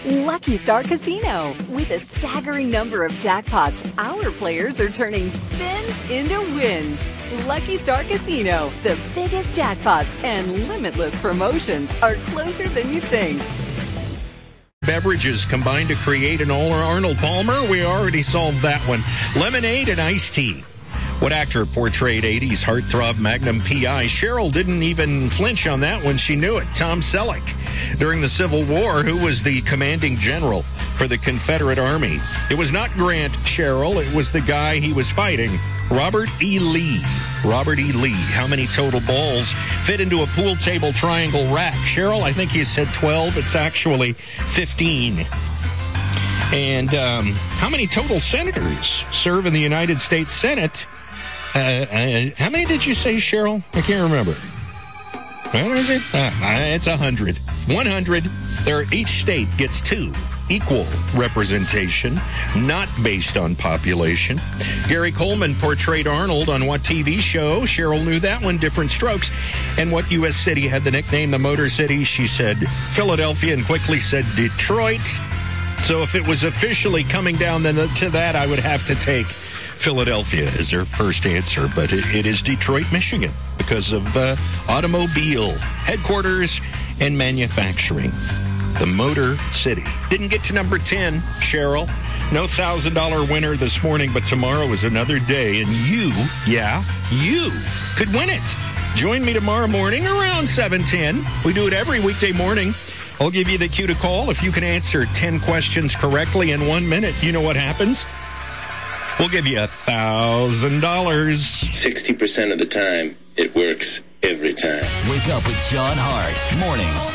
Lucky Star Casino. With a staggering number of jackpots, our players are turning spins into wins. Lucky Star Casino. The biggest jackpots and limitless promotions are closer than you think. Beverages combined to create an Arnold Palmer. We already solved that one. Lemonade and iced tea. What actor portrayed 80s heartthrob Magnum P.I.? Cheryl didn't even flinch on that one. She knew it. Tom Selleck. During the Civil War, who was the commanding general for the Confederate Army? It was not Grant, Cheryl. It was the guy he was fighting, Robert E. Lee. Robert E. Lee. How many total balls fit into a pool table triangle rack? Cheryl, I think you said 12. It's actually 15. And how many total senators serve in the United States Senate? How many did you say, Cheryl? I can't remember. What is it? It's 100. 100. Each state gets 2. Equal representation, not based on population. Gary Coleman portrayed Arnold on what TV show? Cheryl knew that one, Different Strokes. And what U.S. city had the nickname the Motor City? She said Philadelphia and quickly said Detroit. So if it was officially coming down to that, I would have to take Philadelphia as her first answer. But it is Detroit, Michigan, because of automobile headquarters and manufacturing. The Motor City. Didn't get to number 10, Cheryl. No $1,000 winner this morning, but tomorrow is another day, and you could win it. Join me tomorrow morning around 7:10. We do it every weekday morning. I'll give you the cue to call. If you can answer 10 questions correctly in 1 minute, you know what happens? We'll give you $1,000. 60% of the time, it works every time. Wake up with John Hart. Mornings